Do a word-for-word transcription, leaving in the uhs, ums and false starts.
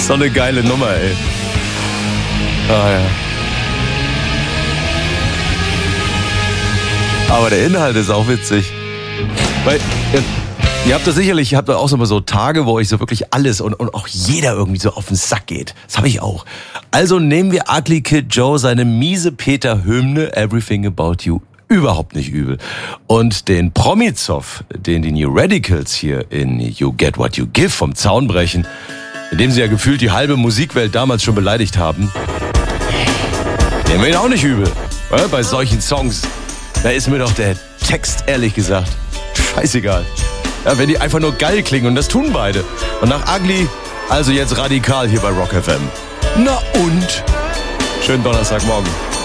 So eine geile Nummer, ey. Ah, ja. Aber der Inhalt ist auch witzig. Weil, ihr, ihr habt das sicherlich, ihr habt auch so immer so Tage, wo euch so wirklich alles und, und auch jeder irgendwie so auf den Sack geht. Das habe ich auch. Also nehmen wir Ugly Kid Joe seine miese Peter-Hymne Everything About You überhaupt nicht übel. Und den Promi-Zoff, den die New Radicals hier in You Get What You Give vom Zaun brechen, indem sie ja gefühlt die halbe Musikwelt damals schon beleidigt haben, nehmen wir ihn auch nicht übel. Ja, bei solchen Songs, da ist mir doch der Text, ehrlich gesagt, scheißegal. Ja, wenn die einfach nur geil klingen, und das tun beide. Und nach Ugly, also jetzt radikal hier bei Rock F M. Na und? Schönen Donnerstagmorgen.